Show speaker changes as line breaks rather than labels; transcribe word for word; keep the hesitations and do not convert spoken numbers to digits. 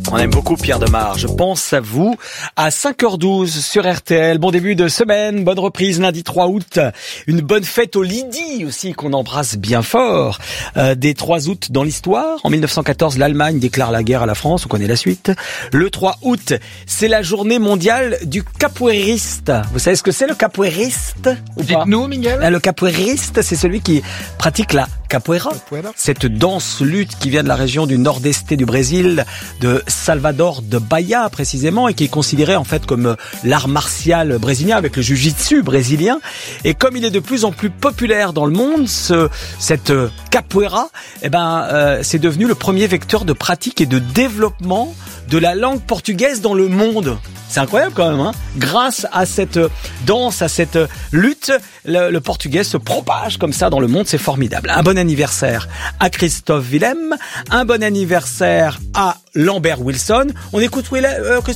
On aime beaucoup Pierre Demar. Je pense à vous à cinq heures douze sur R T L. Bon début de semaine, bonne reprise lundi trois août. Une bonne fête au Lydie aussi qu'on embrasse bien fort. Euh, des trois août dans l'histoire. En mille neuf cent quatorze, l'Allemagne déclare la guerre à la France. On connaît la suite. Le trois août, c'est la journée mondiale du capoeiriste. Vous savez ce que c'est le capoeiriste ou pas?
Dites-nous, Miguel.
Le capoeiriste, c'est celui qui pratique la capoeira.
Capoeira.
Cette danse lutte qui vient de la région du nord-est du Brésil, de Salvador de Bahia précisément, et qui est considéré en fait comme l'art martial brésilien avec le jiu-jitsu brésilien. Et comme il est de plus en plus populaire dans le monde, ce, cette capoeira, eh ben, euh, c'est devenu le premier vecteur de pratique et de développement de la langue portugaise dans le monde. C'est incroyable quand même, hein. Grâce à cette danse, à cette lutte, le, le portugais se propage comme ça dans le monde, c'est formidable. Un bon anniversaire à Christophe Willem, un bon anniversaire à Lambert Wilson. On écoute Willem, euh, Christophe